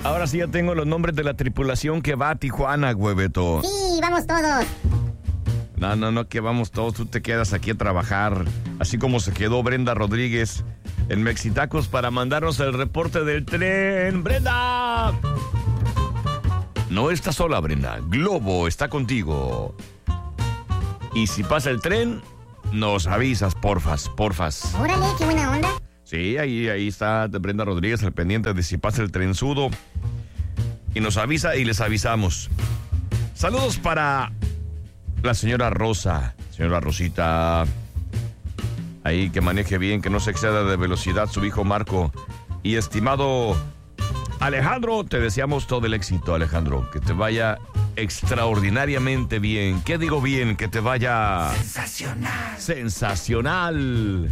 Ahora sí ya tengo los nombres de la tripulación que va a Tijuana, Hueveto. Sí, vamos todos. No, que vamos todos. Tú te quedas aquí a trabajar. Así como se quedó Brenda Rodríguez en Mexitacos para mandarnos el reporte del tren. ¡Brenda! No estás sola, Brenda. Globo está contigo. Y si pasa el tren, nos avisas, porfas. Órale, qué buena onda. Sí, ahí está Brenda Rodríguez al pendiente de si pasa el trenzudo. Y nos avisa y les avisamos. Saludos para la señora Rosa. Señora Rosita. Ahí que maneje bien, que no se exceda de velocidad su hijo Marco. Y estimado Alejandro, te deseamos todo el éxito, Alejandro. Que te vaya extraordinariamente bien. ¿Qué digo bien? Que te vaya... Sensacional.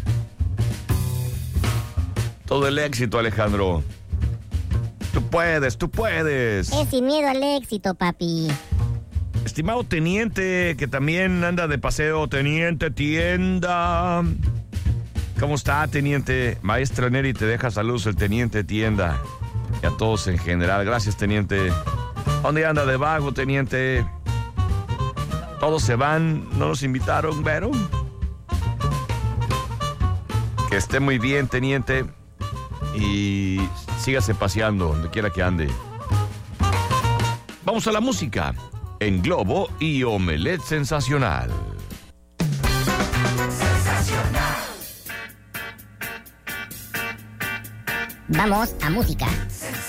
Todo el éxito, Alejandro. Tú puedes. Es sin miedo al éxito, papi. Estimado teniente, que también anda de paseo, teniente Tienda. ¿Cómo está, teniente? Maestra Neri te deja saludos el teniente Tienda. Y a todos en general. Gracias, teniente. ¿Dónde anda de vago, teniente? Todos se van, no nos invitaron, ¿pero? Que esté muy bien, teniente. Y sígase paseando donde quiera que ande. Vamos a la música. En Globo y Omelet Sensacional. Vamos a música.